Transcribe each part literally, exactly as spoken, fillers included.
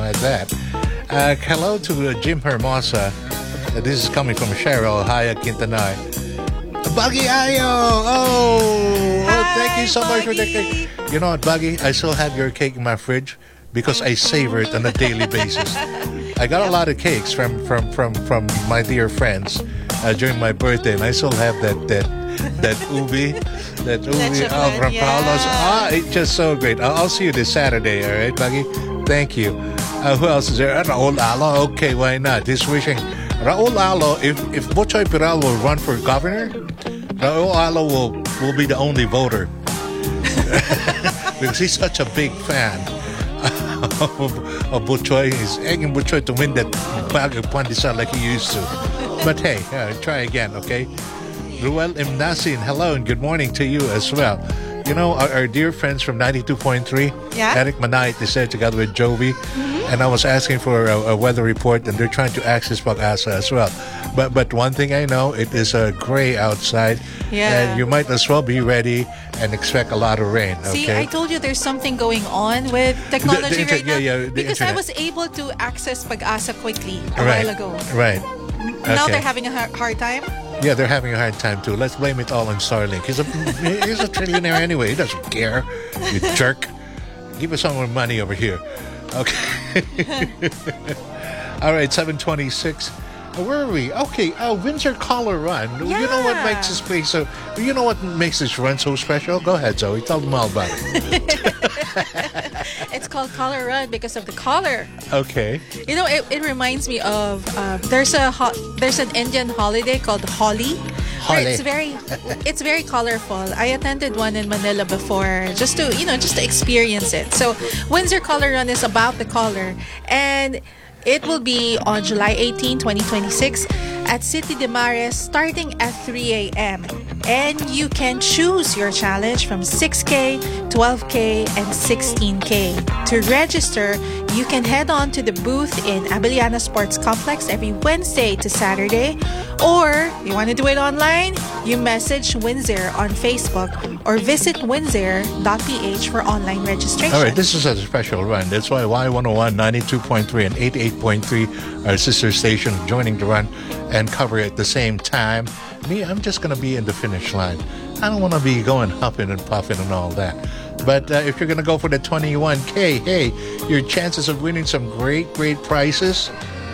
like that. Uh, hello to uh, Jim Hermosa. Uh, this is coming from Cheryl. Hi, Quintanay. Buggy Ayo! Oh! Hi, oh thank you so Buggy. much for the cake. You know what, Buggy? I still have your cake in my fridge because I savor it on a daily basis. I got a lot of cakes from, from, from, from my dear friends uh, during my birthday, and I still have that that that ubi, that ubi oh, from yeah. Paolo's. Ah, it's just so great. I'll, I'll see you this Saturday, all right, Buggy? Thank you. Uh, who else is there? Uh, Raul Alo. Okay, why not? He's wishing Raul Alo. If if Bochoy Piral will run for governor, Raul Alo will will be the only voter because he's such a big fan of, of Bochoy. He's egging Bochoy to win that bag of pandesal like he used to. But hey, uh, try again, okay? Ruel Imnasin, hello and good morning to you as well. You know, our, our dear friends from ninety-two point three, yeah? Eric Manait is there together with Jovi. Mm-hmm. And I was asking for a, a weather report, and they're trying to access Pag-asa as well. But but one thing I know, it is uh, gray outside. Yeah. And you might as well be ready and expect a lot of rain. Okay? See, I told you there's something going on with technology The- the inter- right now. yeah, yeah, the because I internet. was able to access Pag-asa quickly a Right. while ago. Right. Now Okay. they're having a har- hard time. Yeah, they're having a hard time too. Let's blame it all on Starlink. He's a he's a trillionaire anyway. He doesn't care. You jerk. Give us some more money over here. Okay. All right, seven twenty-six. Uh, Where are we? Okay, uh, Windsor Collar Run. You know what Yeah. makes this place so... You know what makes this run so special? Go ahead, Zoe. Tell them all about it. It's called Collar Run because of the collar. Okay. You know, it, it reminds me of uh, there's a ho- there's an Indian holiday called Holi. where Holi. It's very it's very colorful. I attended one in Manila before just to you know just to experience it. So Windsor Collar Run is about the collar, and it will be on July eighteenth, twenty twenty-six at City de Mares starting at three a.m. And you can choose your challenge from six K, twelve K, and sixteen K. To register, you can head on to the booth in Abiliana Sports Complex every Wednesday to Saturday. Or, you want to do it online? You message Windsor on Facebook or visit windsor dot p h for online registration. All right, this is a special run. That's why Y one oh one, ninety-two point three, and eighty-eight point three, our sister station, joining the run and cover it at the same time. Me, I'm just going to be in the finish line. I don't want to be going huffing and puffing and all that. But uh, if you're going to go for the twenty-one K, hey, your chances of winning some great, great prizes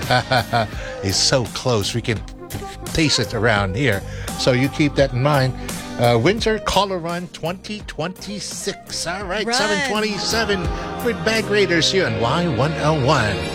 is so close. We can taste it around here. So you keep that in mind. Uh, Windsor Collar Run twenty twenty-six. All right, Run. seven twenty-seven with Bag Raiders here on Y one oh one.